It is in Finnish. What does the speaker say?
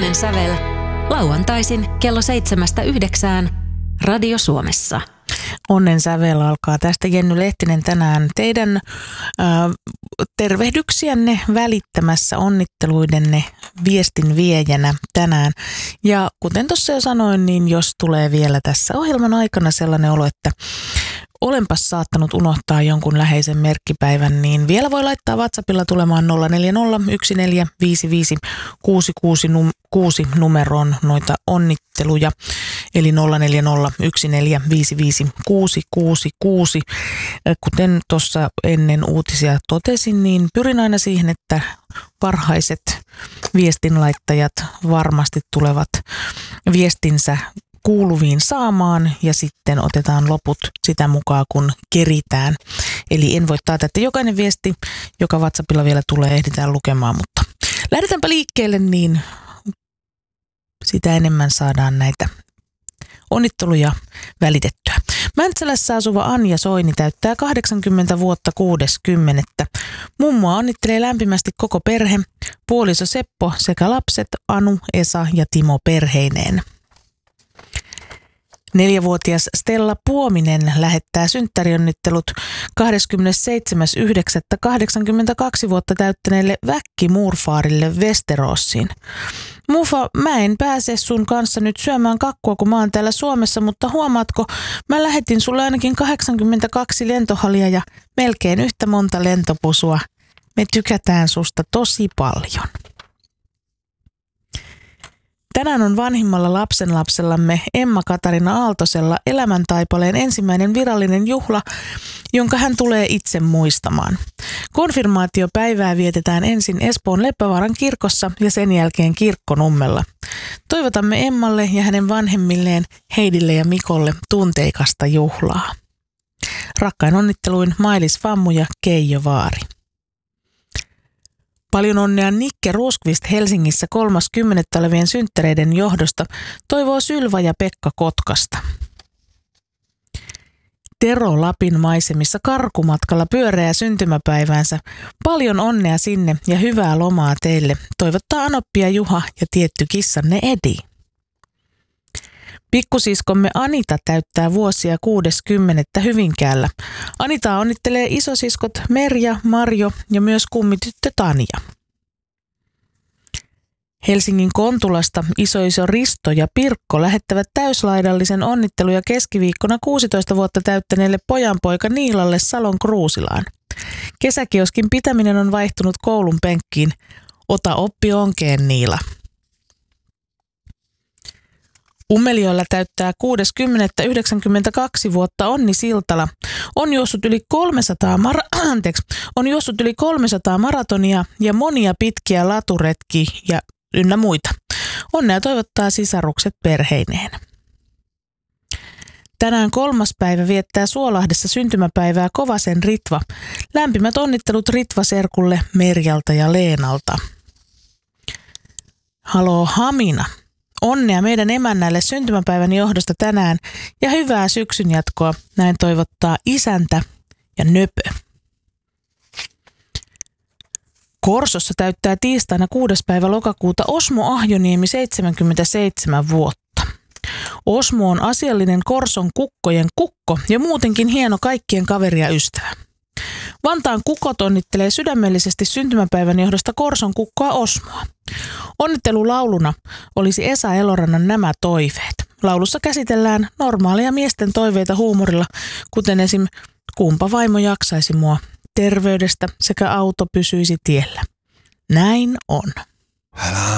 Onnen sävel. Lauantaisin kello 7-9 Radio Suomessa. Onnen sävel alkaa tästä. Jenny Lehtinen tänään teidän tervehdyksiänne välittämässä, onnitteluidenne viestin viejänä tänään. Ja kuten tuossa jo sanoin, niin jos tulee vielä tässä ohjelman aikana sellainen olo, että olenpas saattanut unohtaa jonkun läheisen merkkipäivän, niin vielä voi laittaa WhatsAppilla tulemaan 040145566 numeroon noita onnitteluja. Eli 040145566. Kuten tuossa ennen uutisia totesin, niin pyrin aina siihen, että parhaiset viestinlaittajat varmasti tulevat viestinsä kuuluviin saamaan ja sitten otetaan loput sitä mukaan, kun keritään. Eli en voi taata, että jokainen viesti, joka WhatsAppilla vielä tulee, ehditään lukemaan, mutta lähdetäänpä liikkeelle, niin sitä enemmän saadaan näitä onnitteluja välitettyä. Mäntsälässä asuva Anja Soini täyttää 80 vuotta 60. Mummoa onnittelee lämpimästi koko perhe, puoliso Seppo sekä lapset Anu, Esa ja Timo perheineen. 4-vuotias Stella Puominen lähettää synttärionnittelut 27.9.82 vuotta täyttäneelle Väkki-Murfaarille Westerosiin. Mufa, mä en pääse sun kanssa nyt syömään kakkua, kun mä oon täällä Suomessa, mutta huomaatko, mä lähetin sulle ainakin 82 lentohalia ja melkein yhtä monta lentopusua. Me tykätään susta tosi paljon. Tänään on vanhimmalla lapsenlapsellamme Emma-Katarina Aaltosella elämäntaipaleen ensimmäinen virallinen juhla, jonka hän tulee itse muistamaan. Konfirmaatiopäivää vietetään ensin Espoon Leppävaaran kirkossa ja sen jälkeen Kirkkonummella. Toivotamme Emmalle ja hänen vanhemmilleen Heidille ja Mikolle tunteikasta juhlaa. Rakkain onnitteluin Mailis Fammu ja Keijo Vaari. Paljon onnea Nikke Ruskvist Helsingissä 30. olevien synttäreiden johdosta, toivoo Sylva ja Pekka Kotkasta. Tero Lapin maisemissa karkumatkalla pyöreää syntymäpäiväänsä. Paljon onnea sinne ja hyvää lomaa teille, toivottaa Anoppi ja Juha ja tietty kissanne Edi. Pikkusiskomme Anita täyttää vuosia 60. Hyvinkäällä. Anita onnittelee isosiskot Merja, Marjo ja myös kummityttö Tanja. Helsingin Kontulasta isoiso Risto ja Pirkko lähettävät täyslaidallisen onnitteluja keskiviikkona 16 vuotta täyttäneelle pojanpoika Niilalle Salon Kruusilaan. Kesäkioskin pitäminen on vaihtunut koulun penkkiin. Ota oppi onkeen, Niila. Ummelioilla täyttää 60.92 vuotta Onni Siltala. On juossut yli 300 maratonia ja monia pitkiä laturetkiä ja ynnä muita. Onnea toivottaa sisarukset perheineen. Tänään 3. päivä viettää Suolahdessa syntymäpäivää Kovasen Ritva. Lämpimät onnittelut Ritva-serkulle Merjalta ja Leenalta. Haloo Hamina. Onnea meidän emännälle syntymäpäivän johdosta tänään ja hyvää syksyn jatkoa. Näin toivottaa isäntä ja Nöpö. Korsossa täyttää tiistaina 6. päivä lokakuuta Osmo Ahjoniemi 77 vuotta. Osmo on asiallinen Korson kukkojen kukko ja muutenkin hieno kaikkien kaveri ja ystävä. Vantaan kukot onnittelee sydämellisesti syntymäpäivän johdosta Korson kukkoa Osmoa. Onnittelulauluna olisi Esa Elorannan Nämä toiveet. Laulussa käsitellään normaaleja miesten toiveita huumorilla, kuten esim. Kumpa vaimo jaksaisi mua, terveydestä sekä auto pysyisi tiellä. Näin on.